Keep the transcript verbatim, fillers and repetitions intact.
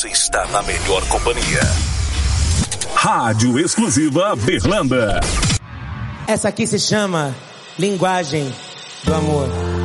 você está na melhor companhia. Rádio Exclusiva Berlanda. Essa aqui se chama Linguagem do Amor.